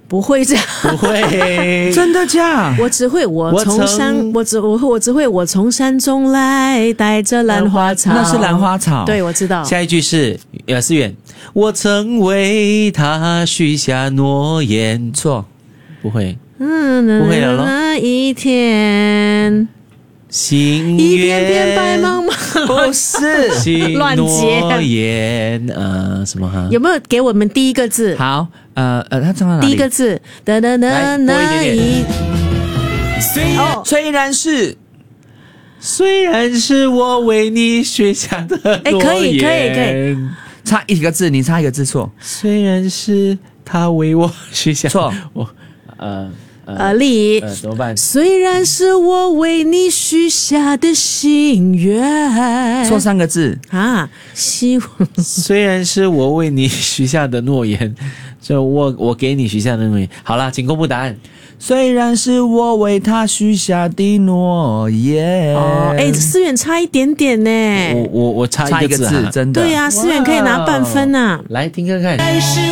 不会这样， 不会， 真的假？ 我只会我从山中来，带着兰花草。 那是兰花草。 对，我知道。 下一句是思远，我曾为他许下诺言。 错， 不会， 不会了咯。 那一天， 心一片片愿白茫茫。 不是。 心乱接诺言，什么哈？ 有没有给我们第一个字？ 好，他唱到哪里？ 第一个字， 来多一点点虽然是我为你许下的诺言， 可以， 差一个字，你差一个字错。 虽然是他为我许下错， 我丽怎么办？ 虽然是我为你许下的心愿， 错3个字啊，希望虽然是我为你许下的诺言，就我给你许下的诺言。好啦，请公布答案。 虽然是我为他许下的诺言。 我差一个字， 真的。 对啊，思远可以拿半分啊。 来听看看。